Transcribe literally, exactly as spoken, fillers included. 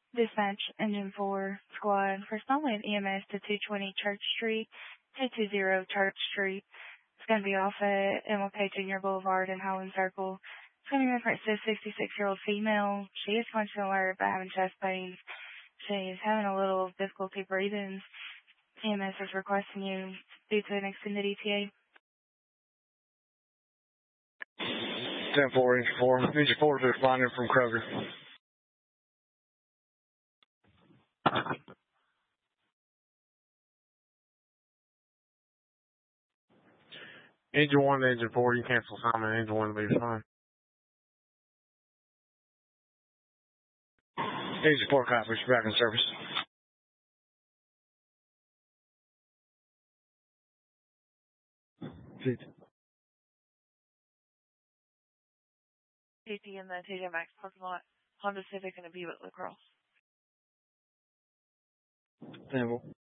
Dispatch Engine four Squad. Respond with E M S to two twenty Church Street, two two zero Church Street. It's going to be off at M L K Junior Boulevard in Highland Circle. It's going to be reference to a sixty-six-year-old female. She is functional alert but having chest pains. She's having a little difficulty breathing. E M S is requesting you due to an extended E T A. ten four, Engine four. Engine four is responding from Kroger. Engine one to Engine four, you cancel assignment. Engine one will be fine. Engine four copies, back in service. T T in the T J Maxx parking lot. Honda Civic and a Buick LaCrosse. Sample.